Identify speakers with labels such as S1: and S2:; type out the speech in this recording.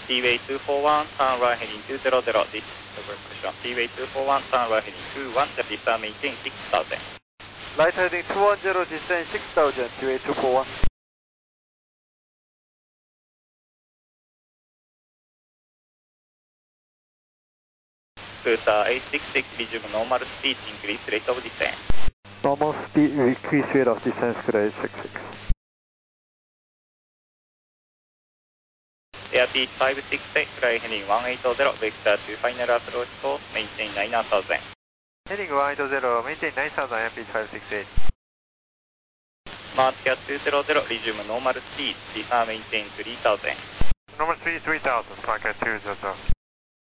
S1: Seaway 241, turn right heading 200, this is over question. Seaway 241, turn right heading 21, Japanese star maintain 6000.
S2: Right heading 210, descend 6000, Seaway 241.
S1: Cruiser 866, resume normal speed, increase rate of descent.
S2: Normal speed, increase rate of descent, Cruiser 866.
S1: Airspeed 568, fly heading 180, vector to final approach course, maintain 9000.
S2: Heading 180, maintain 9000, airspeed 568.
S1: Smart Cat 200, resume normal speed, descend maintain 3000.
S2: Normal speed 3000, Smart Cat 200.